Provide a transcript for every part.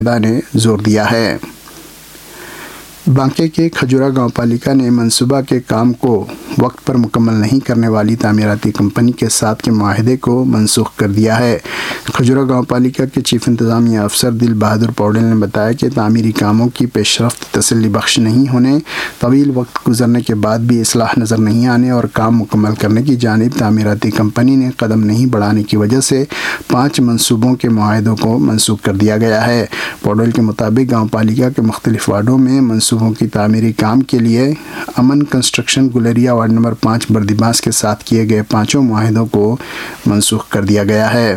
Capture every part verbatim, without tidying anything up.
نے زور دیا ہے۔ بانکے کے کھجورا گاؤں پالیکا نے منصوبہ کے کام کو وقت پر مکمل نہیں کرنے والی تعمیراتی کمپنی کے ساتھ کے معاہدے کو منسوخ کر دیا ہے۔ کھجورا گاؤں پالیکا کے چیف انتظامیہ افسر دل بہادر پوڈل نے بتایا کہ تعمیری کاموں کی پیش رفت تسلی بخش نہیں ہونے، طویل وقت گزرنے کے بعد بھی اصلاح نظر نہیں آنے اور کام مکمل کرنے کی جانب تعمیراتی کمپنی نے قدم نہیں بڑھانے کی وجہ سے پانچ منصوبوں کے معاہدوں کو منسوخ کر دیا گیا ہے۔ پوڈل کے مطابق گاؤں پالیکا کے مختلف وارڈوں میں منصوبوں کی تعمیری کام کے لیے امن کنسٹرکشن گلریا وارڈ نمبر پانچ بردیباس کے ساتھ کیے گئے پانچوں معاہدوں کو منسوخ کر دیا گیا ہے۔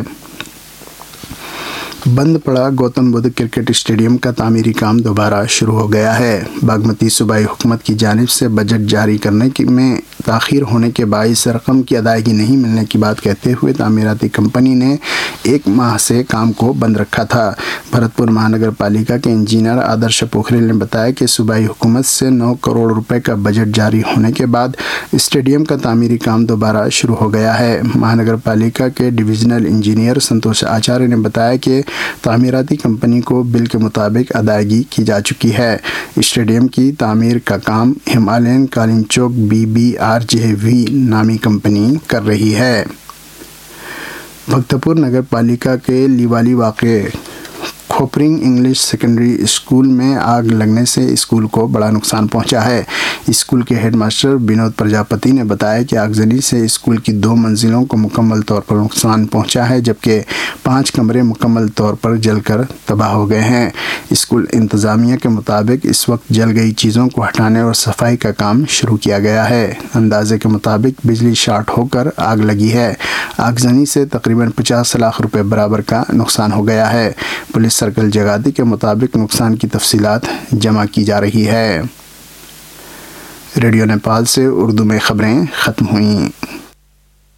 بند پڑا گوتم بدھ کرکٹ اسٹیڈیم کا تعمیری کام دوبارہ شروع ہو گیا ہے۔ باگمتی صوبائی حکومت کی جانب سے بجٹ جاری کرنے میں تاخیر ہونے کے باعث رقم کی ادائیگی نہیں ملنے کی بات کہتے ہوئے تعمیراتی کمپنی نے ایک ماہ سے کام کو بند رکھا تھا۔ بھرت پور مہانگر پالیکا کے انجینئر آدرش پوکھریل نے بتایا کہ صوبائی حکومت سے نو کروڑ روپے کا بجٹ جاری ہونے کے بعد اسٹیڈیم کا تعمیری کام دوبارہ شروع ہو گیا ہے۔ مہانگر پالیکا کے ڈویژنل انجینئر سنتوش آچاریہ نے بتایا کہ تعمیراتی کمپنی کو بل کے مطابق ادائیگی کی جا چکی ہے۔ اسٹیڈیم کی تعمیر کا کام Himalayan کالنچوک be be R J وی نامی کمپنی کر رہی ہے۔ بھکتپور نگر پالیکا کے لیوالی واقع کھوپرنگ انگلش سیکنڈری اسکول میں آگ لگنے سے اسکول کو بڑا نقصان پہنچا ہے۔ اسکول کے ہیڈ ماسٹر بنود پرجاپتی نے بتایا کہ آگزنی سے اسکول کی دو منزلوں کو مکمل طور پر نقصان پہنچا ہے، جبکہ پانچ کمرے مکمل طور پر جل کر تباہ ہو گئے ہیں۔ اسکول انتظامیہ کے مطابق اس وقت جل گئی چیزوں کو ہٹانے اور صفائی کا کام شروع کیا گیا ہے۔ اندازے کے مطابق بجلی شارٹ ہو کر آگ لگی ہے۔ آگزنی سے تقریباً پچاس لاکھ روپے برابر کا نقصان ہو گیا ہے۔ پولیس سرکل جگاتی کے مطابق نقصان کی تفصیلات جمع کی جا رہی ہے۔ ریڈیو نیپال سے اردو میں خبریں ختم ہوئیں۔